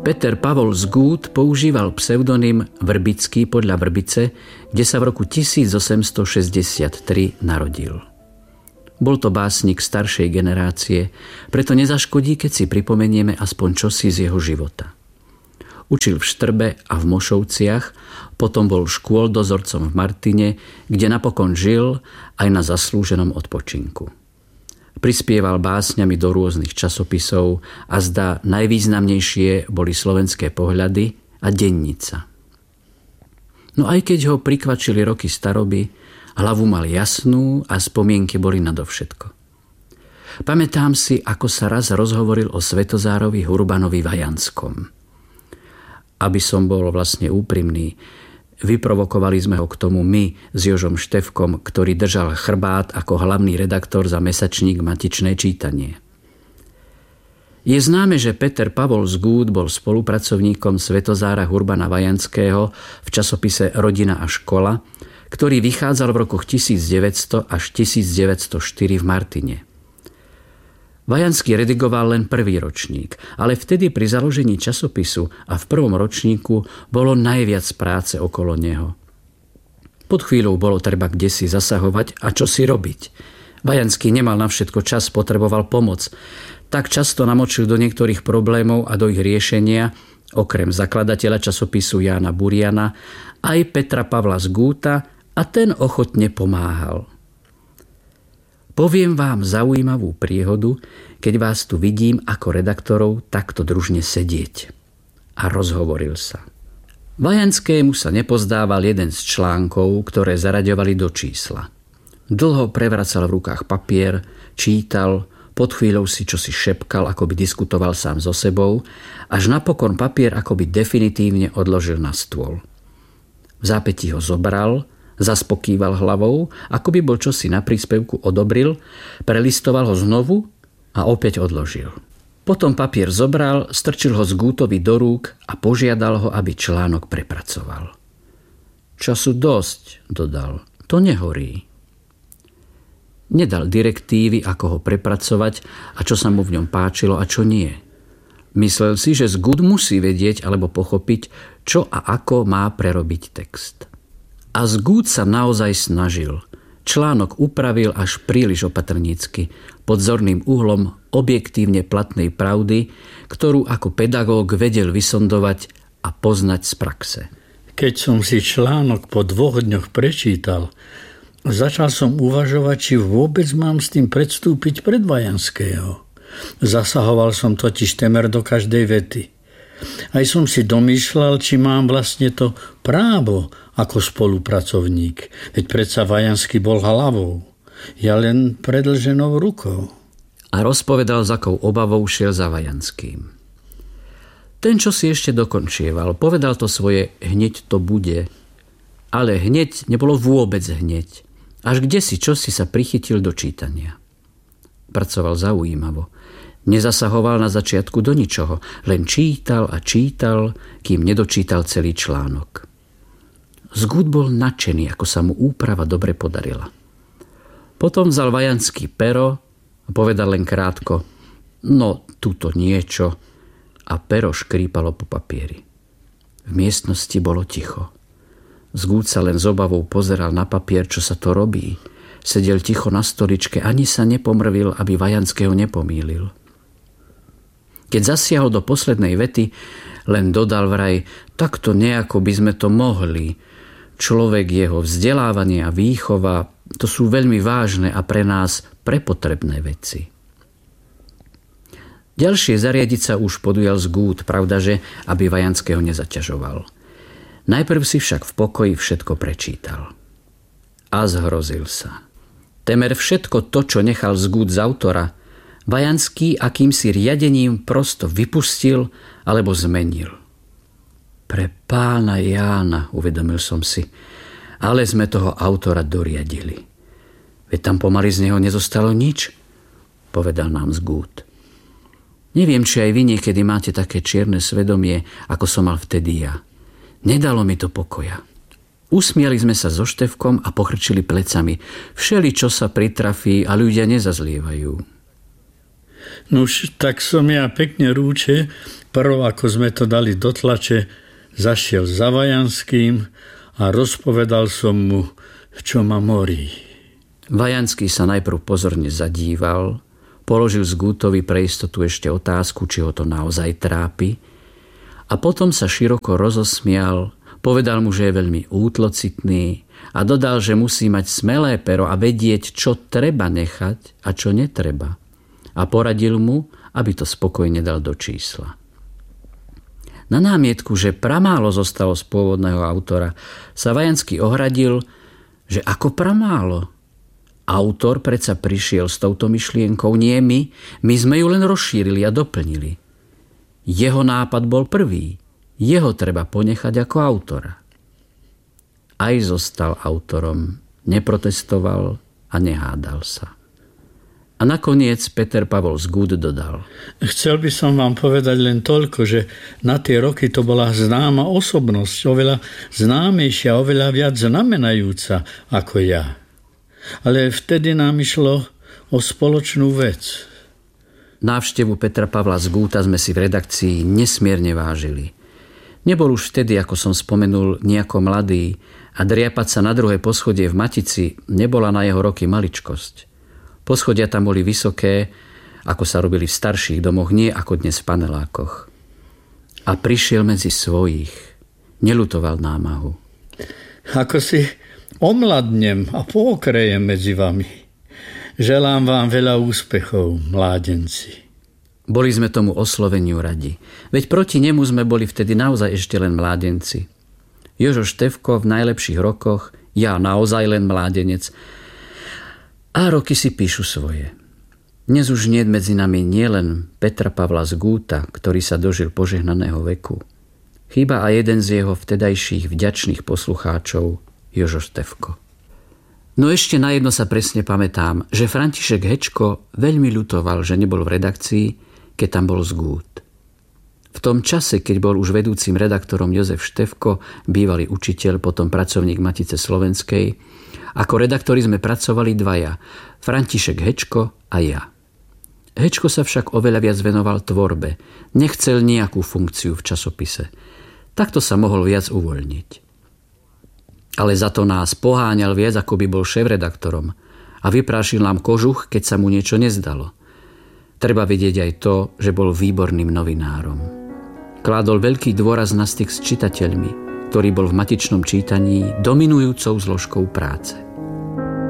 Peter Pavol Zgúd používal pseudonym Vrbický podľa Vrbice, kde sa v roku 1863 narodil. Bol to básnik staršej generácie, preto nezaškodí, keď si pripomenieme aspoň čosi z jeho života. Učil v Štrbe a v Mošovciach, potom bol škôldozorcom v Martine, kde napokon žil aj na zaslúženom odpočinku. Prispieval básňami do rôznych časopisov a zdá najvýznamnejšie boli Slovenské pohľady a Dennica. No aj keď ho prikvačili roky staroby, hlavu mal jasnú a spomienky boli nadovšetko. Pamätám si, ako sa raz rozhovoril o Svetozárovi Hurbanovi Vajanskom. Aby som bol vlastne úprimný, vyprovokovali sme ho k tomu my s Jožom Štefkom, ktorý držal chrbát ako hlavný redaktor za mesačník Matičné čítanie. Je známe, že Peter Pavol Zgúd bol spolupracovníkom Svetozára Hurbana Vajanského v časopise Rodina a škola, ktorý vychádzal v rokoch 1900 až 1904 v Martine. Vajanský redigoval len prvý ročník, ale vtedy pri založení časopisu a v prvom ročníku bolo najviac práce okolo neho. Pod chvíľou bolo treba kdesi zasahovať a čo si robiť. Vajanský nemal na všetko čas, potreboval pomoc. Tak často namočil do niektorých problémov a do ich riešenia, okrem zakladateľa časopisu Jána Buriana, aj Petra Pavla Zgúta a ten ochotne pomáhal. Poviem vám zaujímavú príhodu, keď vás tu vidím ako redaktorov takto družne sedieť. A rozhovoril sa. Vajanskému sa nepozdával jeden z článkov, ktoré zaraďovali do čísla. Dlho prevracal v rukách papier, čítal, pod chvíľou si čosi šepkal, ako by diskutoval sám so sebou, až napokon papier akoby definitívne odložil na stôl. V zápätí ho zobral, zaspokýval hlavou, ako by bol čosi na príspevku odobril, prelistoval ho znovu a opäť odložil. Potom papier zobral, strčil ho Zgútovi do rúk a požiadal ho, aby článok prepracoval. Času dosť, dodal, to nehorí. Nedal direktívy, ako ho prepracovať a čo sa mu v ňom páčilo a čo nie. Myslel si, že Zgúd musí vedieť alebo pochopiť, čo a ako má prerobiť text. A Zgúd sa naozaj snažil. Článok upravil až príliš opatrnícky, pod zorným uhlom objektívne platnej pravdy, ktorú ako pedagóg vedel vysondovať a poznať z praxe. Keď som si článok po 2 dňoch prečítal, začal som uvažovať, či vôbec mám s tým predstúpiť pred Vajanského. Zasahoval som totiž temer do každej vety. Aj som si domýšľal, či mám vlastne to právo ako spolupracovník. Veď predsa Vajanský bol hlavou, ja len predĺženou rukou. A rozpovedal, s akou obavou šiel za Vajanským. Ten, čo si ešte dokončieval, povedal to svoje hneď to bude, ale hneď nebolo vôbec hneď. Až kdesi čosi sa prichytil do čítania. Pracoval zaujímavo. Nezasahoval na začiatku do ničoho, len čítal a čítal, kým nedočítal celý článok. Zgúd bol nadšený, ako sa mu úprava dobre podarila. Potom vzal Vajanský pero a povedal len krátko, no tuto niečo, a pero škrípalo po papieri. V miestnosti bolo ticho. Zgúd sa len s obavou pozeral na papier, čo sa to robí. Sedel ticho na stoličke, ani sa nepomrvil, aby Vajanského nepomýlil. Keď zasiahol do poslednej vety, len dodal vraj, takto nejako by sme to mohli. Človek, jeho vzdelávanie a výchova, to sú veľmi vážne a pre nás prepotrebné veci. Ďalšie zariadiť sa už podujal Zgúd, pravdaže, aby Vajanského nezaťažoval. Najprv si však v pokoji všetko prečítal. A zhrozil sa. Temer všetko to, čo nechal Zgúd z autora, Vajanský akýmsi riadením prosto vypustil alebo zmenil. Pre pána Jána, uvedomil som si, ale sme toho autora doriadili. Veď tam pomaly z neho nezostalo nič, povedal nám Zgúd. Neviem, či aj vy niekedy máte také čierne svedomie, ako som mal vtedy ja. Nedalo mi to pokoja. Usmiali sme sa so Štefkom a pochrčili plecami. Všeli, čo sa pritrafí a ľudia nezazlievajú. Nuž, tak som ja pekne rúče, prv ako sme to dali do tlače, zašiel za Vajanským a rozpovedal som mu, čo ma morí. Vajanský sa najprv pozorne zadíval, položil Zgútovi pre istotu ešte otázku, či ho to naozaj trápi, a potom sa široko rozosmial, povedal mu, že je veľmi útlocitný a dodal, že musí mať smelé pero a vedieť, čo treba nechať a čo netreba. A poradil mu, aby to spokojne dal do čísla. Na námietku, že pramálo zostalo z pôvodného autora, sa Vajanský ohradil, že ako pramálo. Autor predsa prišiel s touto myšlienkou, nie my sme ju len rozšírili a doplnili. Jeho nápad bol prvý, jeho treba ponechať ako autora. Aj zostal autorom, neprotestoval a nehádal sa. A nakoniec Peter Pavol Zgút dodal. Chcel by som vám povedať len toľko, že na tie roky to bola známa osobnosť, oveľa známejšia, oveľa viac znamenajúca ako ja. Ale vtedy nám išlo o spoločnú vec. Návštevu Petra Pavla Zgúta sme si v redakcii nesmierne vážili. Nebol už vtedy, ako som spomenul, nejako mladý a driapať sa na druhé poschodie v Matici nebola na jeho roky maličkosť. Poschodia tam boli vysoké, ako sa robili v starších domoch, nie ako dnes v panelákoch. A prišiel medzi svojich. Neľutoval námahu. Ako si omladnem a pookrejem medzi vami. Želám vám veľa úspechov, mládenci. Boli sme tomu osloveniu radi. Veď proti nemu sme boli vtedy naozaj ešte len mládenci. Jožo Štefko v najlepších rokoch, ja naozaj len mládenec. A roky si píšu svoje. Dnes už nie medzi nami nielen Petra Pavla Zgúta, ktorý sa dožil požehnaného veku. Chýba aj jeden z jeho vtedajších vďačných poslucháčov, Jožo Štefko. No ešte na jedno sa presne pamätám, že František Hečko veľmi ľutoval, že nebol v redakcii, keď tam bol Zgút. V tom čase, keď bol už vedúcim redaktorom Jozef Štefko, bývalý učiteľ, potom pracovník Matice slovenskej, ako redaktori sme pracovali dvaja, František Hečko a ja. Hečko sa však oveľa viac venoval tvorbe, nechcel nejakú funkciu v časopise. Takto sa mohol viac uvoľniť. Ale za to nás poháňal viac, ako by bol šéfredaktorom a vyprášil nám kožuch, keď sa mu niečo nezdalo. Treba vidieť aj to, že bol výborným novinárom. Kládol veľký dôraz na styk s čitateľmi, ktorý bol v matičnom čítaní dominujúcou zložkou práce.